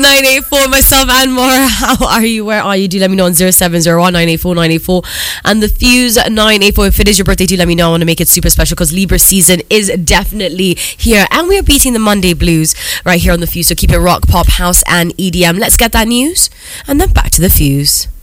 984. Myself and Maura. How are you? Where are you? Do let me know on 0701 984 984. And the Fuse 984. If it is your birthday, do let me know. I want to make it super special because Libra season is definitely here. And we are beating the Monday blues right here on the Fuse. So keep it rock, pop, house, and EDM. Let's get that news. And then back to the Fuse.